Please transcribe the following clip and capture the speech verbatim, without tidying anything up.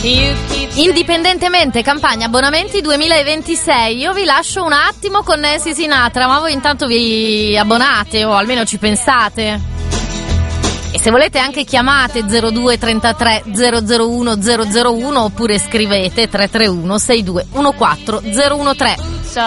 Indipendentemente, campagna abbonamenti duemilaventisei. Io vi lascio un attimo con Nancy Sinatra, ma voi intanto vi abbonate o almeno ci pensate. E se volete anche chiamate zero due trentatré zero zero uno zero zero uno oppure scrivete tre tre uno sei due uno quattro zero uno tre.